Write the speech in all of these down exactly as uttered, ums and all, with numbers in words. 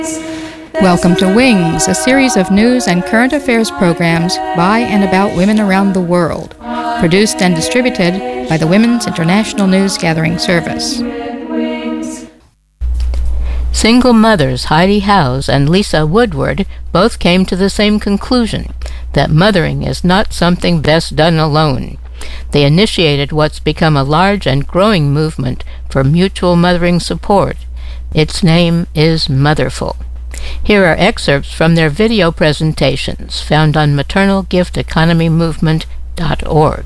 Welcome to Wings, a series of news and current affairs programs by and about women around the world, produced and distributed by the Women's International News Gathering Service. Single mothers Heidi Howes and Lisa Woodward both came to the same conclusion, that mothering is not something best done alone. They initiated what's become a large and growing movement for mutual mothering support. Its name is Motherful. Here are excerpts from their video presentations found on maternal gift economy movement dot org.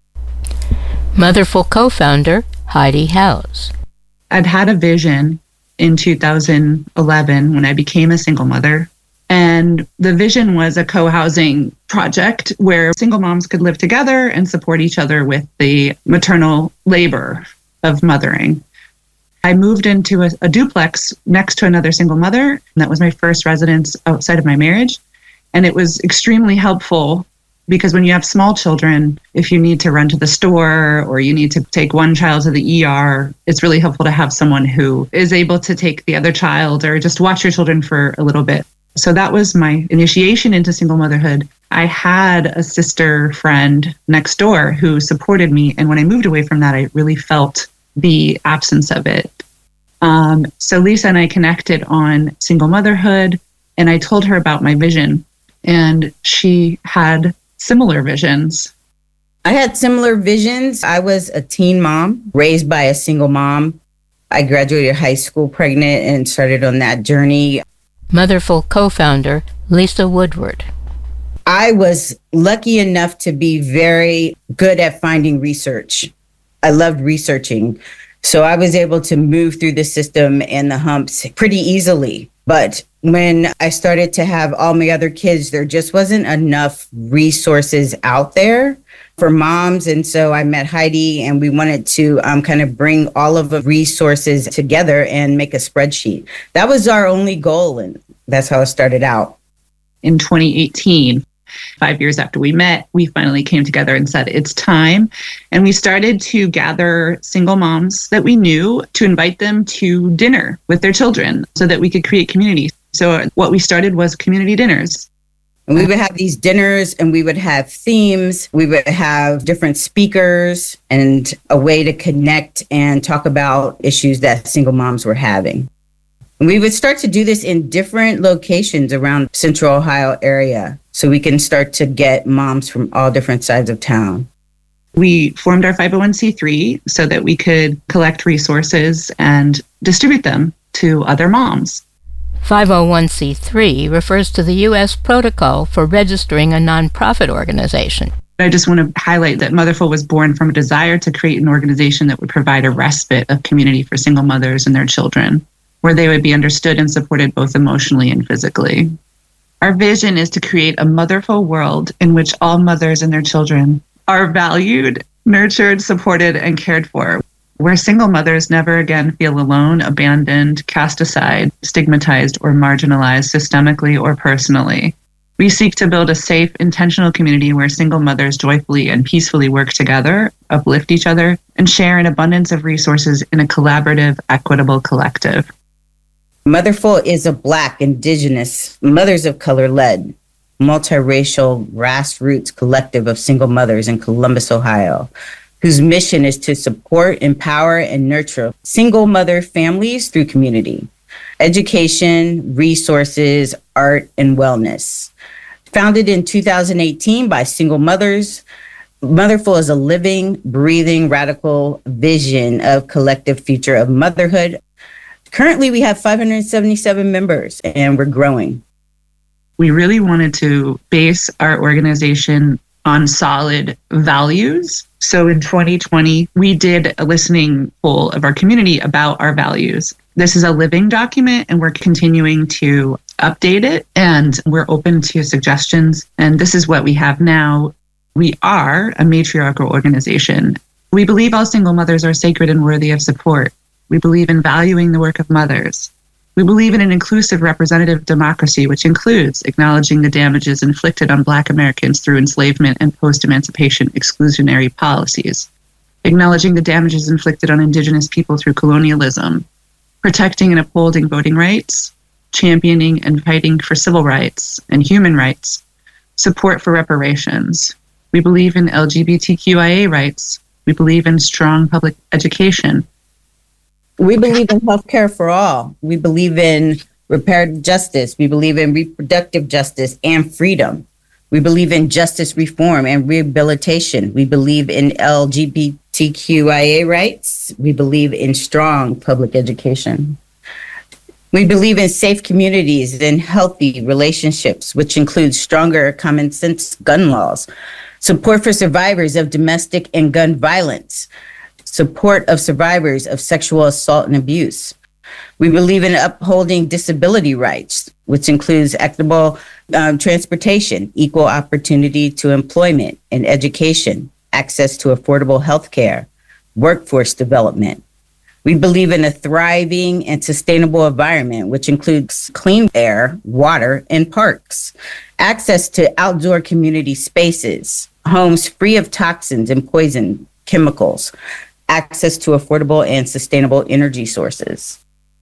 Motherful co-founder Heidi Howes. I'd had a vision in two thousand eleven when I became a single mother. And the vision was a co-housing project where single moms could live together and support each other with the maternal labor of mothering. I moved into a, a duplex next to another single mother. And that was my first residence outside of my marriage. And it was extremely helpful because when you have small children, if you need to run to the store or you need to take one child to the E R, it's really helpful to have someone who is able to take the other child or just watch your children for a little bit. So that was my initiation into single motherhood. I had a sister friend next door who supported me. And when I moved away from that, I really felt the absence of it. Um, so Lisa and I connected on single motherhood, and I told her about my vision, and she had similar visions. I had similar visions. I was a teen mom, raised by a single mom. I graduated high school pregnant and started on that journey. Motherful co-founder Lisa Woodward. I was lucky enough to be very good at finding research. I loved researching. So I was able to move through the system and the humps pretty easily. But when I started to have all my other kids, there just wasn't enough resources out there for moms. And so I met Heidi and we wanted to um, kind of bring all of the resources together and make a spreadsheet. That was our only goal. And that's how it started out. In twenty eighteen, five years after we met, we finally came together and said, it's time. And we started to gather single moms that we knew to invite them to dinner with their children so that we could create community. So what we started was community dinners. And we would have these dinners and we would have themes. We would have different speakers and a way to connect and talk about issues that single moms were having. And we would start to do this in different locations around Central Ohio area so we can start to get moms from all different sides of town. We formed our five oh one c three so that we could collect resources and distribute them to other moms. five oh one c three refers to the U S protocol for registering a nonprofit organization. I just want to highlight that Motherful was born from a desire to create an organization that would provide a respite of community for single mothers and their children, where they would be understood and supported both emotionally and physically. Our vision is to create a motherful world in which all mothers and their children are valued, nurtured, supported, and cared for, where single mothers never again feel alone, abandoned, cast aside, stigmatized, or marginalized systemically or personally. We seek to build a safe, intentional community where single mothers joyfully and peacefully work together, uplift each other, and share an abundance of resources in a collaborative, equitable collective. Motherful is a Black, Indigenous, mothers of color-led, multiracial, grassroots collective of single mothers in Columbus, Ohio, whose mission is to support, empower, and nurture single mother families through community, education, resources, art, and wellness. Founded in two thousand eighteen by single mothers, Motherful is a living, breathing, radical vision of collective future of motherhood. Currently, we have five hundred seventy-seven members, and we're growing. We really wanted to base our organization on solid values. So in twenty twenty, we did a listening poll of our community about our values. This is a living document, and we're continuing to update it, and we're open to suggestions. And this is what we have now. We are a matriarchal organization. We believe all single mothers are sacred and worthy of support. We believe in valuing the work of mothers. We believe in an inclusive representative democracy, which includes acknowledging the damages inflicted on Black Americans through enslavement and post-emancipation exclusionary policies, acknowledging the damages inflicted on Indigenous people through colonialism, protecting and upholding voting rights, championing and fighting for civil rights and human rights, support for reparations. We believe in L G B T Q I A rights. We believe in strong public education. We believe in healthcare for all. We believe in reparative justice. We believe in reproductive justice and freedom. We believe in justice reform and rehabilitation. We believe in L G B T Q I A rights. We believe in strong public education. We believe in safe communities and healthy relationships, which includes stronger common sense gun laws, support for survivors of domestic and gun violence, support of survivors of sexual assault and abuse. We believe in upholding disability rights, which includes equitable um, transportation, equal opportunity to employment and education, access to affordable health care, workforce development. We believe in a thriving and sustainable environment, which includes clean air, water, and parks, access to outdoor community spaces, homes free of toxins and poison chemicals, access to affordable and sustainable energy sources.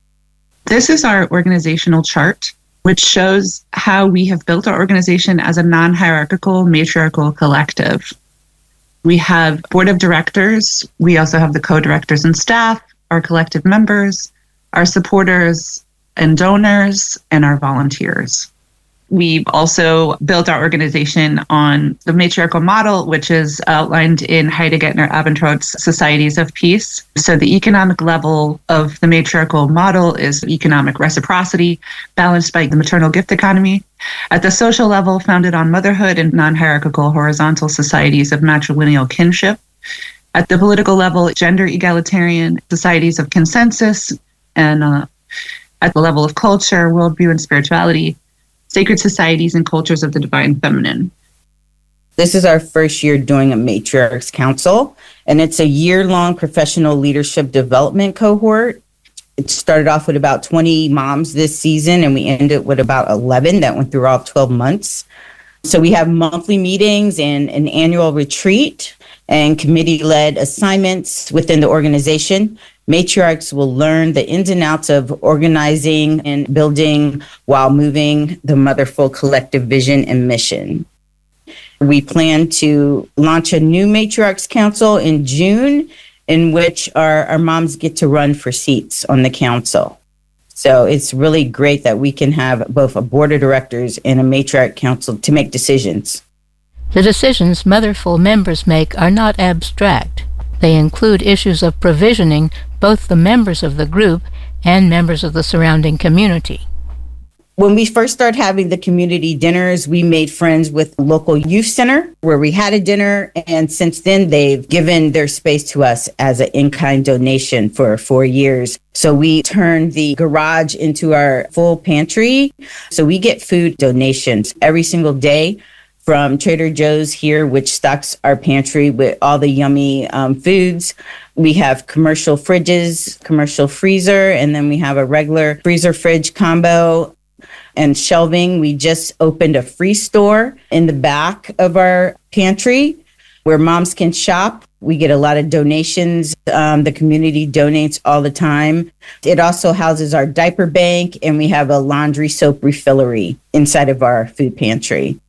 This is our organizational chart, which shows how we have built our organization as a non-hierarchical, matriarchal collective. We have board of directors. We also have the co-directors and staff, our collective members, our supporters and donors, and our volunteers. We've also built our organization on the matriarchal model, which is outlined in Heide Gettner-Abendroth's Societies of Peace. So the economic level of the matriarchal model is economic reciprocity, balanced by the maternal gift economy. At the social level, founded on motherhood and non-hierarchical horizontal societies of matrilineal kinship. At the political level, gender egalitarian societies of consensus, and uh, at the level of culture, worldview, and spirituality, sacred societies and cultures of the divine feminine. This is our first year doing a Matriarchs Council, and it's a year-long professional leadership development cohort. It started off with about twenty moms this season, and we ended with about eleven that went through all twelve months. So we have monthly meetings and an annual retreat and committee-led assignments within the organization. Matriarchs will learn the ins and outs of organizing and building while moving the Motherful collective vision and mission. We plan to launch a new Matriarchs Council in June, in which our, our moms get to run for seats on the council. So it's really great that we can have both a board of directors and a Matriarch Council to make decisions. The decisions Motherful members make are not abstract. They include issues of provisioning both the members of the group and members of the surrounding community. When we first started having the community dinners, we made friends with the local youth center where we had a dinner. And since then, they've given their space to us as an in-kind donation for four years. So we turned the garage into our full pantry. So we get food donations every single day from Trader Joe's here, which stocks our pantry with all the yummy um, foods. We have commercial fridges, commercial freezer, and then we have a regular freezer fridge combo and shelving. We just opened a free store in the back of our pantry where moms can shop. We get a lot of donations. Um, the community donates all the time. It also houses our diaper bank, and we have a laundry soap refillery inside of our food pantry.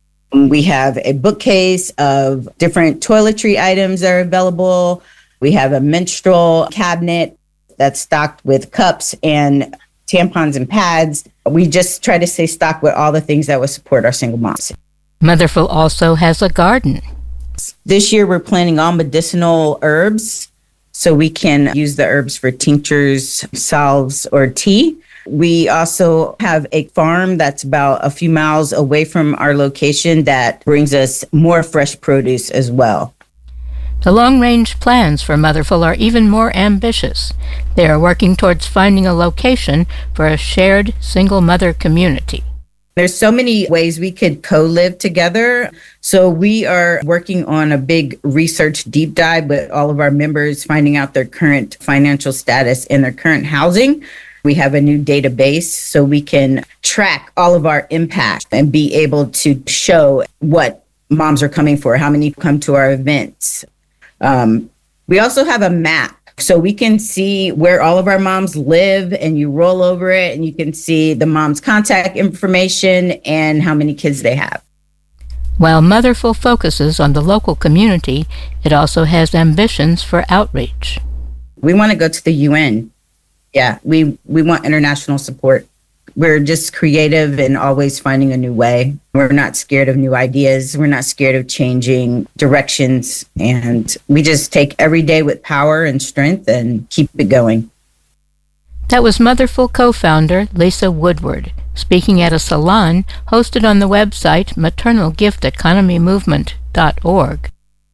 We have a bookcase of different toiletry items that are available. We have a menstrual cabinet that's stocked with cups and tampons and pads. We just try to stay stocked with all the things that would support our single moms. Motherful also has a garden. This year, we're planting all medicinal herbs, so we can use the herbs for tinctures, salves, or tea. We also have a farm that's about a few miles away from our location that brings us more fresh produce as well. The long-range plans for Motherful are even more ambitious. They are working towards finding a location for a shared single-mother community. There's so many ways we could co-live together. So we are working on a big research deep dive with all of our members, finding out their current financial status and their current housing. We have a new database so we can track all of our impact and be able to show what moms are coming for, how many come to our events. Um, we also have a map So we can see where all of our moms live, and you roll over it and you can see the mom's contact information and how many kids they have. While Motherful focuses on the local community, it also has ambitions for outreach. We want to go to the U N. Yeah, we, we want international support. We're just creative and always finding a new way. We're not scared of new ideas. We're not scared of changing directions. And we just take every day with power and strength and keep it going. That was Motherful co-founder Lisa Woodward, speaking at a salon hosted on the website maternal gift economy movement dot org.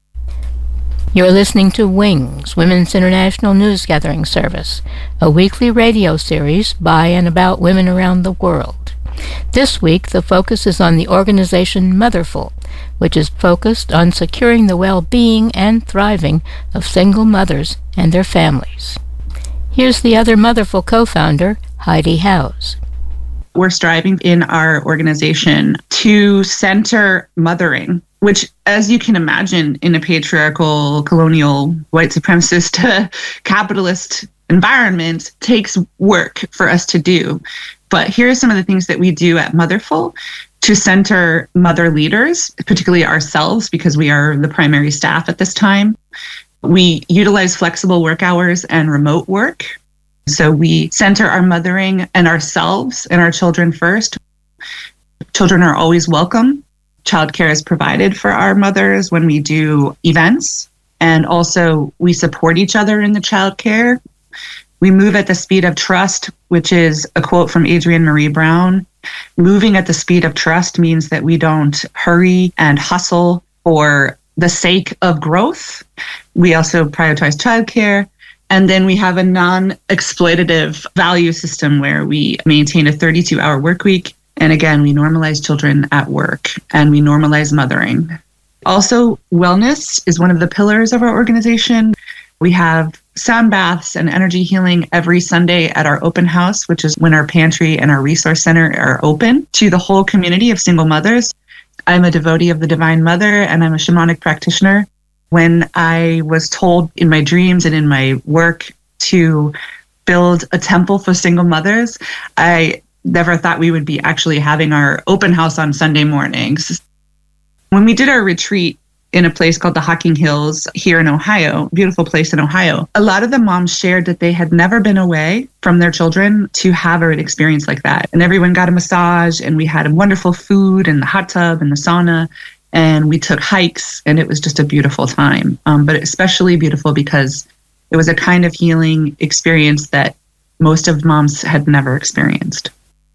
You're listening to WINGS, Women's International News Gathering Service, a weekly radio series by and about women around the world. This week, the focus is on the organization Motherful, which is focused on securing the well-being and thriving of single mothers and their families. Here's the other Motherful co-founder, Heidi Howes. We're striving in our organization to center mothering, which, as you can imagine, in a patriarchal, colonial, white supremacist, uh, capitalist environment, takes work for us to do. But here are some of the things that we do at Motherful to center mother leaders, particularly ourselves, because we are the primary staff at this time. We utilize flexible work hours and remote work. So we center our mothering and ourselves and our children first. Children are always welcome. Childcare is provided for our mothers when we do events. And also we support each other in the childcare. We move at the speed of trust, which is a quote from Adrienne Marie Brown. Moving at the speed of trust means that we don't hurry and hustle for the sake of growth. We also prioritize childcare. And then we have a non-exploitative value system where we maintain a thirty-two hour work week. And again, we normalize children at work and we normalize mothering. Also, wellness is one of the pillars of our organization. We have sound baths and energy healing every Sunday at our open house, which is when our pantry and our resource center are open to the whole community of single mothers. I'm a devotee of the Divine Mother and I'm a shamanic practitioner. When I was told in my dreams and in my work to build a temple for single mothers, I never thought we would be actually having our open house on Sunday mornings. When we did our retreat in a place called the Hocking Hills here in Ohio, beautiful place in Ohio, a lot of the moms shared that they had never been away from their children to have an experience like that. And everyone got a massage and we had wonderful food and the hot tub and the sauna. And we took hikes, and it was just a beautiful time. Um, but especially beautiful because it was a kind of healing experience that most of moms had never experienced.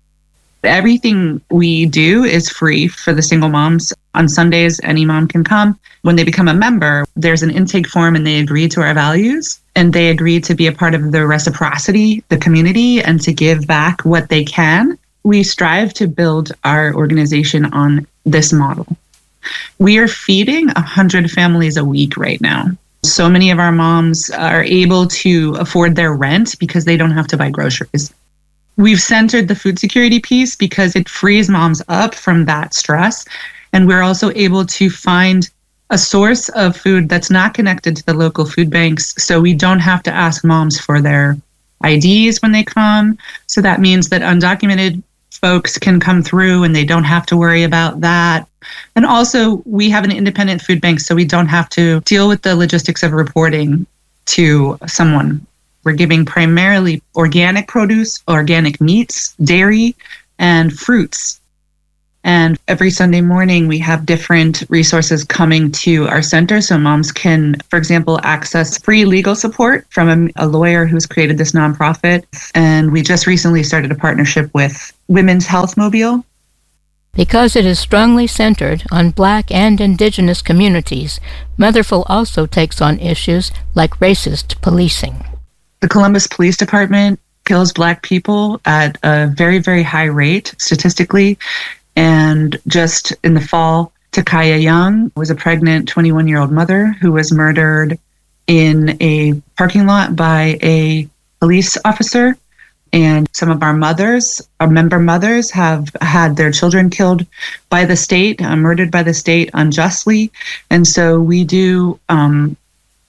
Everything we do is free for the single moms. On Sundays, any mom can come. When they become a member, there's an intake form, and they agree to our values, and they agree to be a part of the reciprocity, the community, and to give back what they can. We strive to build our organization on this model. We are feeding one hundred families a week right now. So many of our moms are able to afford their rent because they don't have to buy groceries. We've centered the food security piece because it frees moms up from that stress. And we're also able to find a source of food that's not connected to the local food banks. So we don't have to ask moms for their I Ds when they come. So that means that undocumented folks can come through and they don't have to worry about that. And also, we have an independent food bank, so we don't have to deal with the logistics of reporting to someone. We're giving primarily organic produce, organic meats, dairy, and fruits. And every Sunday morning, we have different resources coming to our center. So moms can, for example, access free legal support from a, a lawyer who's created this nonprofit. And we just recently started a partnership with Women's Health Mobile. Because it is strongly centered on Black and Indigenous communities, Motherful also takes on issues like racist policing. The Columbus Police Department kills Black people at a very, very high rate statistically. And just in the fall, Takaya Young was a pregnant twenty-one-year-old mother who was murdered in a parking lot by a police officer. And some of our mothers, our member mothers, have had their children killed by the state, uh, murdered by the state unjustly. And so we do um,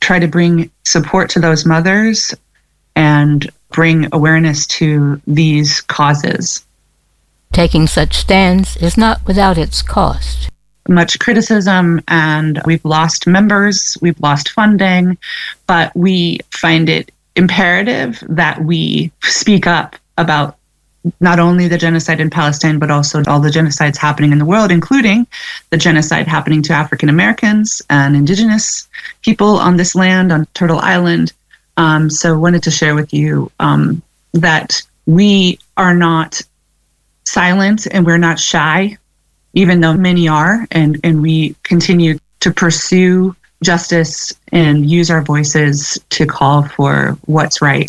try to bring support to those mothers and bring awareness to these causes. Taking such stands is not without its cost. Much criticism, and we've lost members, we've lost funding, but we find it imperative that we speak up about not only the genocide in Palestine, but also all the genocides happening in the world, including the genocide happening to African Americans and indigenous people on this land, on Turtle Island. Um, so wanted to share with you um, that we are not silent and we're not shy, even though many are, and, and we continue to pursue justice and use our voices to call for what's right.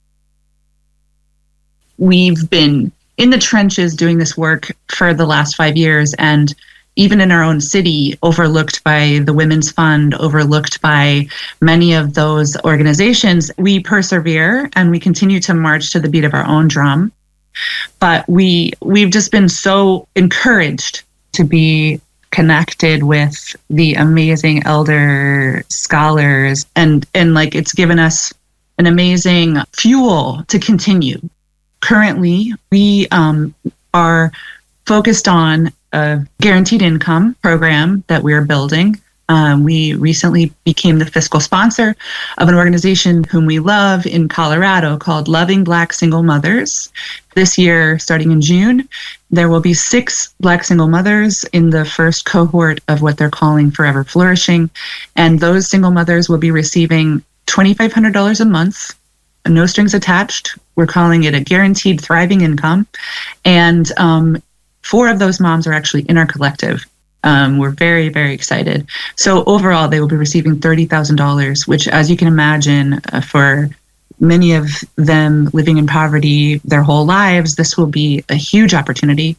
We've been in the trenches doing this work for the last five years, and even in our own city, overlooked by the Women's Fund, overlooked by many of those organizations, we persevere and we continue to march to the beat of our own drum. But we, we've just been so encouraged to be connected with the amazing elder scholars, and, and like it's given us an amazing fuel to continue. Currently, we um, are focused on a guaranteed income program that we're building. Um, we recently became the fiscal sponsor of an organization whom we love in Colorado called Loving Black Single Mothers. This year, starting in June, there will be six Black single mothers in the first cohort of what they're calling Forever Flourishing. And those single mothers will be receiving twenty-five hundred dollars a month, no strings attached. We're calling it a guaranteed thriving income. And um, four of those moms are actually in our collective. Um, we're very, very excited. So overall, they will be receiving thirty thousand dollars, which, as you can imagine, uh, for many of them living in poverty their whole lives, this will be a huge opportunity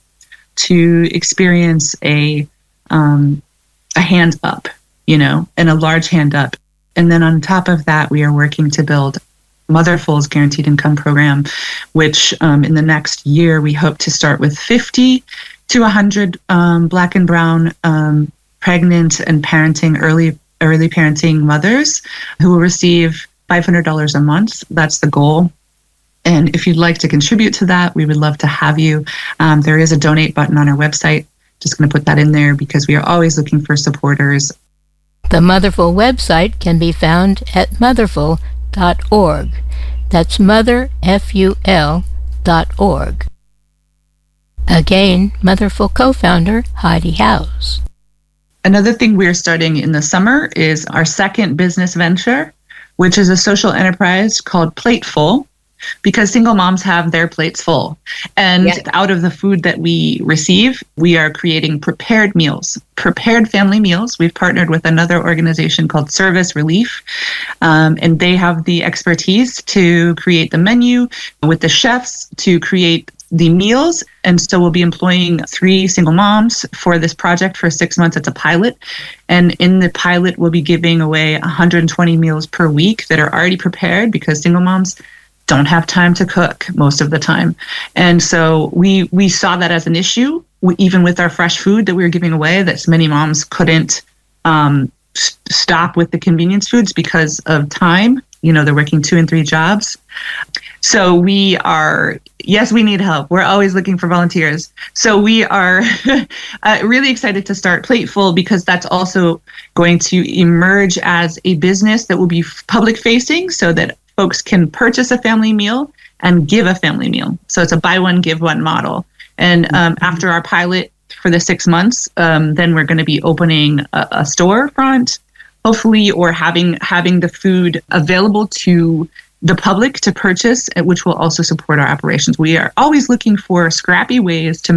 to experience a um, a hand up, you know, and a large hand up. And then on top of that, we are working to build Motherful's Guaranteed Income Program, which um, in the next year, we hope to start with fifty to one hundred um, Black and Brown um, pregnant and parenting, early early parenting mothers who will receive five hundred dollars a month. That's the goal. And if you'd like to contribute to that, we would love to have you. Um, there is a donate button on our website. Just going to put that in there because we are always looking for supporters. The Motherful website can be found at motherful dot org. That's mother, F U L, dot org. Again, Motherful co-founder Heidi Howes. Another thing we're starting in the summer is our second business venture, which is a social enterprise called Plateful, because single moms have their plates full. And yeah. out of the food that we receive, we are creating prepared meals, prepared family meals. We've partnered with another organization called Service Relief, um, and they have the expertise to create the menu with the chefs to create the meals. And so we'll be employing three single moms for this project for six months. It's a pilot. And in the pilot, we'll be giving away one hundred twenty meals per week that are already prepared because single moms don't have time to cook most of the time. And so we we saw that as an issue, we, even with our fresh food that we were giving away, that many moms couldn't um, s- stop with the convenience foods because of time. You know, they're working two and three jobs. So we are, yes, we need help. We're always looking for volunteers. So we are uh, really excited to start Plateful because that's also going to emerge as a business that will be public facing so that folks can purchase a family meal and give a family meal. So it's a buy one, give one model. And um, after our pilot for the six months, um, then we're going to be opening a, a storefront, hopefully, or having having the food available to the public to purchase, which will also support our operations. We are always looking for scrappy ways to